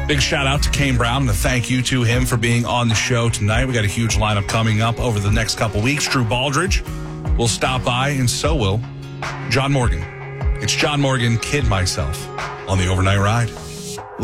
Big shout out to Kane Brown and a thank you to him for being on the show tonight. We got a huge lineup coming up over the next couple weeks. Drew Baldridge will stop by, and so will John Morgan. It's John Morgan, Kid Myself, on the Overnight Ride.